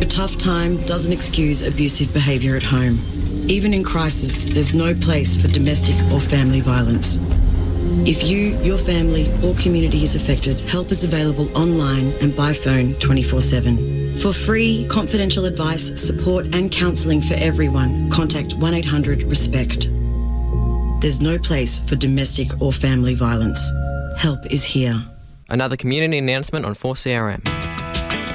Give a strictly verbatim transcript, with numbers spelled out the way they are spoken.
A tough time doesn't excuse abusive behaviour at home. Even in crisis, there's no place for domestic or family violence. If you, your family or community is affected, help is available online and by phone twenty-four seven. For free, confidential advice, support and counselling for everyone, contact one eight hundred RESPECT. There's no place for domestic or family violence. Help is here. Another community announcement on four C R M.